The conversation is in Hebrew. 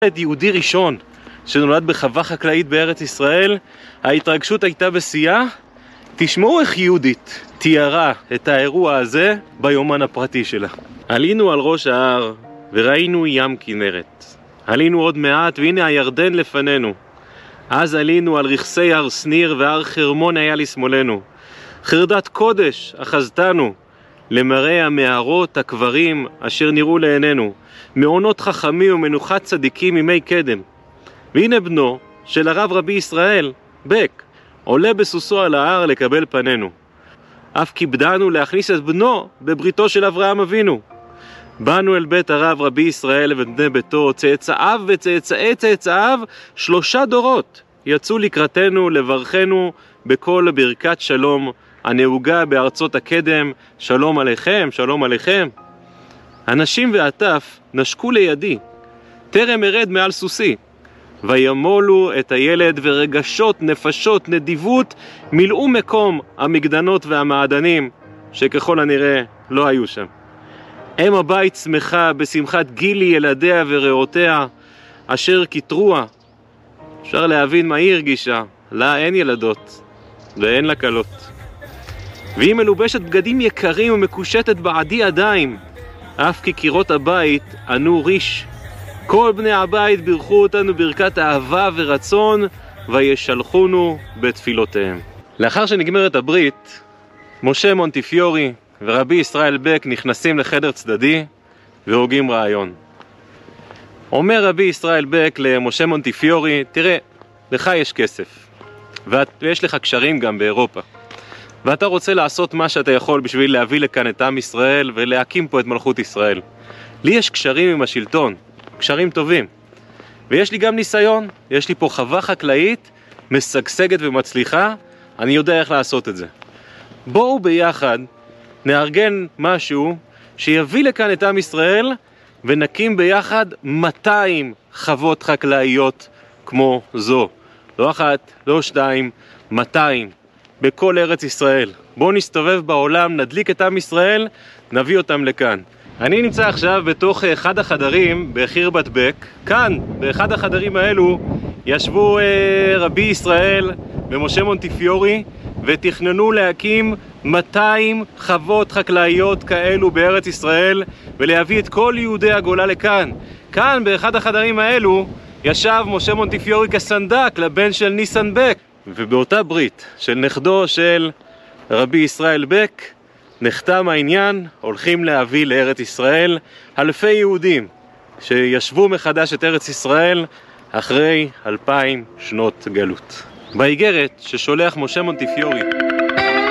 יהודי ראשון שנולד בחווה חקלאית בארץ ישראל, ההתרגשות הייתה בשיאה. תשמעו איך יהודית תיארה את האירוע הזה ביומן הפרטי שלה. עלינו על ראש ההר וראינו ים כנרת. עלינו עוד מעט והנה הירדן לפנינו. אז עלינו על רכסי הר שניר והר חרמון היה לשמאלנו. חרדת קודש אחזתנו למראה המערות הקברים אשר נראו לעינינו, מעונות חכמים ומנוחת צדיקים ימי קדם. והנה בנו של הרב רבי ישראל בק עולה בסוסו על ההר לקבל פנינו. אף כיבדנו להכניס את בנו בבריתו של אברהם אבינו. באנו אל בית הרב רבי ישראל ובני ביתו, צאצאיו וצאצאי צאצאיו 3 דורות יצאו לקראתנו לברכנו בכל ברכת שלום הנהוגה בארצות הקדם, שלום עליכם, שלום עליכם. אנשים ועטף נשקו לידי, טרם ארד מעל סוסי, וימולו את הילד ורגשות, נפשות, נדיבות מילאו מקום המגדנות והמעדנים שככל הנראה לא היו שם. אם הבית שמחה בשמחת גילי ילדיה וריאותיה אשר כתרוה. אפשר להבין מה היא הרגישה, לה אין ילדות ואין לה קלות. והיא מלובשת בגדים יקרים ומקושטת בעדי ידיים, אף כי קירות הבית ענו ריש. כל בני הבית בירכו אותנו ברכת אהבה ורצון וישלחונו בתפילותיהם. לאחר שנגמרת הברית, משה מונטיפיורי ורבי ישראל בק נכנסים לחדר צדדי והוגים רעיון. אומר רבי ישראל בק למשה מונטיפיורי, תראה, לך יש כסף ויש לך קשרים גם באירופה, ואתה רוצה לעשות מה שאתה יכול בשביל להביא לכאן את עם ישראל ולהקים פה את מלכות ישראל. לי יש קשרים עם השלטון, קשרים טובים, ויש לי גם ניסיון. יש לי פה חווה חקלאית משגשגת ומצליחה, אני יודע איך לעשות את זה. בואו ביחד נארגן משהו שיביא לכאן את עם ישראל ונקים ביחד 200 חוות חקלאיות כמו זו. לא 1, לא 2, 200 בכל ארץ ישראל. בואו נסתובב בעולם, נדליק את עם ישראל, נביא אותם לכאן. אני נמצא עכשיו בתוך אחד החדרים בחרבת בק. כאן, באחד החדרים האלו, ישבו רבי ישראל ומשה מונטיפיורי ותכננו להקים 200 חוות חקלאיות כאלו בארץ ישראל ולהביא את כל יהודי הגולה לכאן. כאן, באחד החדרים האלו, ישב משה מונטיפיורי כסנדק לבן של ניסן בק. ובאותה ברית של נכדו של רבי ישראל בק נחתם העניין, הולכים להביא לארץ ישראל אלפי יהודים שישבו מחדש את ארץ ישראל אחרי 2000 שנות גלות. באיגרת ששולח משה מונטיפיורי